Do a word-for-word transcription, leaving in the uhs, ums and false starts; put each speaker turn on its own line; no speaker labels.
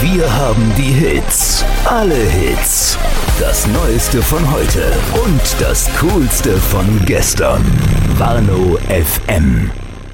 Wir haben die Hits. Alle Hits. Das Neueste von heute und das Coolste von gestern. Warnow F M.